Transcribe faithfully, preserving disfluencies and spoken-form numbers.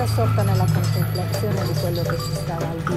assorta nella contemplazione di quello che ci stava al di